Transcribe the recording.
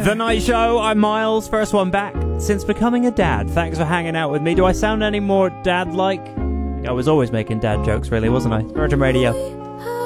The Night Show, I'm Miles, first one back since becoming a dad. Thanks for hanging out with me. Do I sound any more dad-like? I was always making dad jokes, really, wasn't I? Virgin Radio.